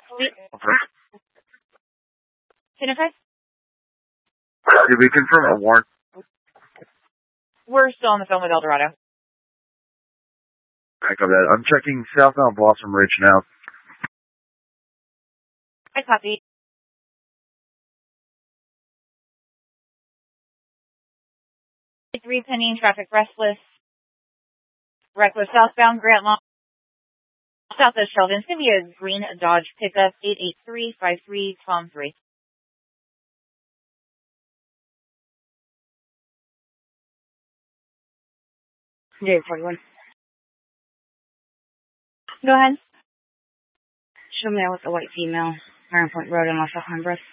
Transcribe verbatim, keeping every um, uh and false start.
Okay. ten five? Did we confirm a warrant? We're still on the phone with El Dorado. I got that. I'm checking southbound Blossom Ridge now. I copy. Three pending traffic restless. Reckless southbound Grant Lawn. Southwest Sheldon. It's going to be a green Dodge pickup, eight eight three five three Tom three. J forty-one. Go ahead. Show me out with a white female. Iron Point Road in Los Alhambras.